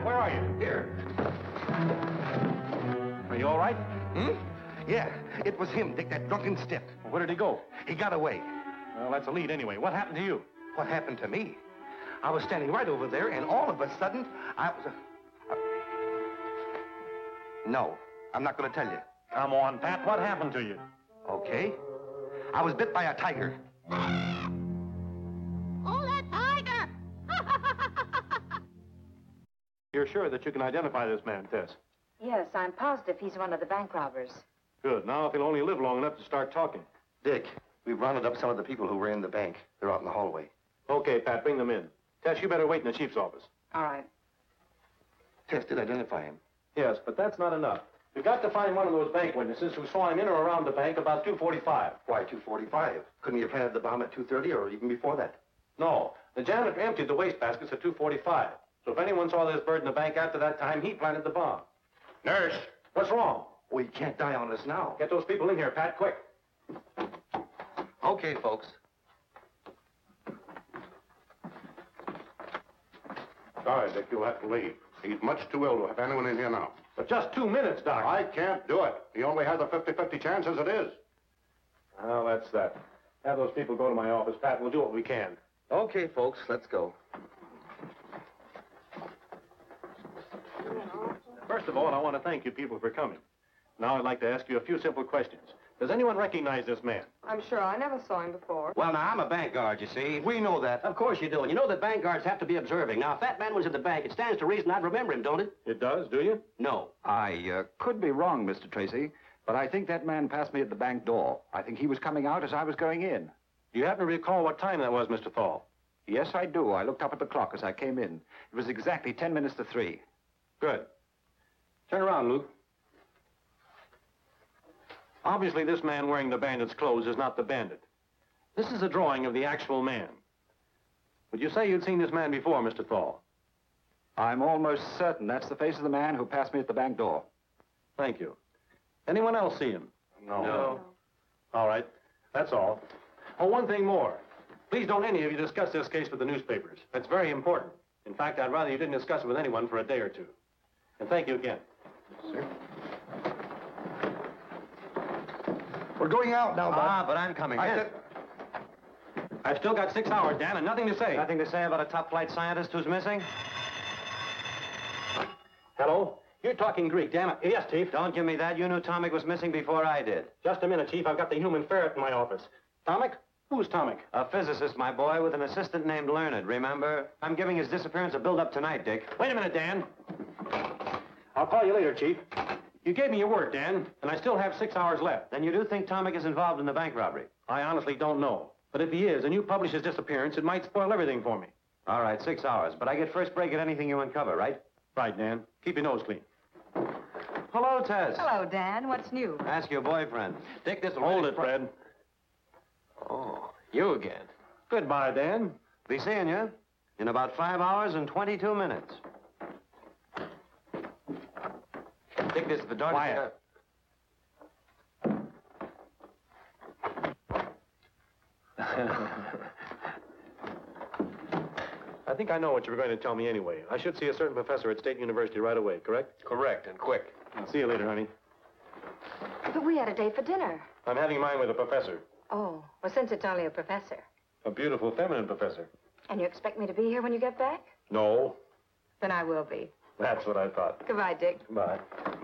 where are you? Here. Are you all right? Yeah, it was him, Dick, that drunken stiff. Well, where did he go? He got away. Well, that's a lead anyway. What happened to you? What happened to me? I was standing right over there, and all of a sudden, I was... No, I'm not going to tell you. Come on, Pat. What happened to you? Okay. I was bit by a tiger. Oh, that tiger! You're sure that you can identify this man, Tess? Yes, I'm positive he's one of the bank robbers. Good. Now, if he'll only live long enough to start talking. Dick, we've rounded up some of the people who were in the bank. They're out in the hallway. Okay, Pat, bring them in. Tess, you better wait in the chief's office. All right. Tess did identify him. Yes, but that's not enough. We've got to find one of those bank witnesses who saw him in or around the bank about 2:45. Why 2:45? Couldn't he have planted the bomb at 2:30 or even before that? No, the janitor emptied the wastebaskets at 2:45. So if anyone saw this bird in the bank after that time, he planted the bomb. Nurse, what's wrong? Well, he can't die on us now. Get those people in here, Pat, quick. Okay, folks. Sorry, Dick, you'll have to leave. He's much too ill to have anyone in here now. But just 2 minutes, Doc. I can't do it. He only has a 50-50 chance as it is. Well, that's that. Have those people go to my office, Pat. We'll do what we can. Okay, folks, let's go. First of all, I want to thank you people for coming. Now I'd like to ask you a few simple questions. Does anyone recognize this man? I'm sure I never saw him before. Well, now, I'm a bank guard, you see. We know that. Of course you do. And you know that bank guards have to be observing. Now, if that man was at the bank, it stands to reason I'd remember him, don't it? It does, do you? No. I could be wrong, Mr. Tracy, but I think that man passed me at the bank door. I think he was coming out as I was going in. Do you happen to recall what time that was, Mr. Thal? Yes, I do. I looked up at the clock as I came in. It was exactly 10 minutes to 3. Good. Turn around, Luke. Obviously, this man wearing the bandit's clothes is not the bandit. This is a drawing of the actual man. Would you say you'd seen this man before, Mr. Thal? I'm almost certain that's the face of the man who passed me at the bank door. Thank you. Anyone else see him? No. All right. That's all. Oh, one thing more. Please don't any of you discuss this case with the newspapers. That's very important. In fact, I'd rather you didn't discuss it with anyone for a day or two. And thank you again. Sir? We're going out now, Bud. But I'm coming I in. said... I've still got 6 hours, Dan, and nothing to say. Nothing to say about a top-flight scientist who's missing? Hello? You're talking Greek, damn it. Yes, Chief. Don't give me that. You knew Tomic was missing before I did. Just a minute, Chief. I've got the human ferret in my office. Tomic? Who's Tomic? A physicist, my boy, with an assistant named Learned, remember? I'm giving his disappearance a build-up tonight, Dick. Wait a minute, Dan. I'll call you later, Chief. You gave me your word, Dan, and I still have 6 hours left. Then you do think Tomic is involved in the bank robbery? I honestly don't know. But if he is, and you publish his disappearance, it might spoil everything for me. All right, 6 hours. But I get first break at anything you uncover, right? Right, Dan. Keep your nose clean. Hello, Tess. Hello, Dan. What's new? Ask your boyfriend. Dick, this will Hold really it, Fred. Oh, you again. Goodbye, Dan. Be seeing you in about 5 hours and 22 minutes. Dick, this is the door. Quiet. I think I know what you were going to tell me anyway. I should see a certain professor at State University right away, correct? Correct, and quick. I'll see you later, honey. But we had a date for dinner. I'm having mine with a professor. Oh, well, since it's only a professor. A beautiful feminine professor. And you expect me to be here when you get back? No, Then I will be. that's what I thought. Goodbye, Dick. Bye.